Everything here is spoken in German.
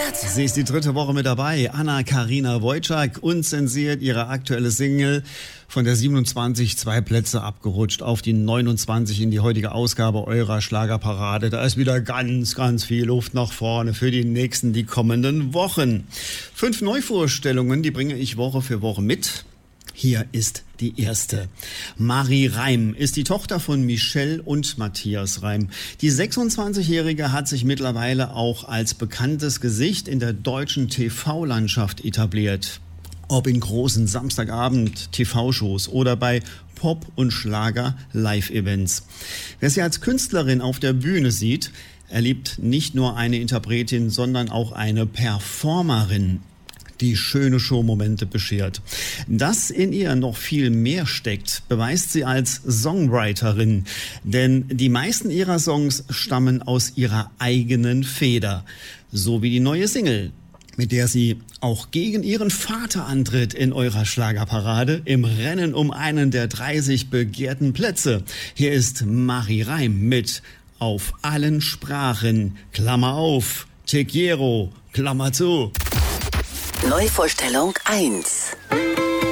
Unzensiert. Sie ist die 3. Woche mit dabei. Anna-Karina Wojcik, unzensiert, ihre aktuelle Single. Von der 27 2 Plätze abgerutscht auf die 29 in die heutige Ausgabe eurer Schlagerparade. Da ist wieder ganz, ganz viel Luft nach vorne für die kommenden Wochen. 5 Neuvorstellungen, die bringe ich Woche für Woche mit. Hier ist die erste. Marie Reim ist die Tochter von Michelle und Matthias Reim. Die 26-Jährige hat sich mittlerweile auch als bekanntes Gesicht in der deutschen TV-Landschaft etabliert. Ob in großen Samstagabend-TV-Shows oder bei Pop- und Schlager-Live-Events. Wer sie als Künstlerin auf der Bühne sieht, erlebt nicht nur eine Interpretin, sondern auch eine Performerin, die schöne Showmomente beschert. Dass in ihr noch viel mehr steckt, beweist sie als Songwriterin. Denn die meisten ihrer Songs stammen aus ihrer eigenen Feder. So wie die neue Single, mit der sie auch gegen ihren Vater antritt in eurer Schlagerparade im Rennen um einen der 30 begehrten Plätze. Hier ist Marie Reim mit Auf allen Sprachen, Klammer auf, Te quiero, Klammer zu. Neuvorstellung 1.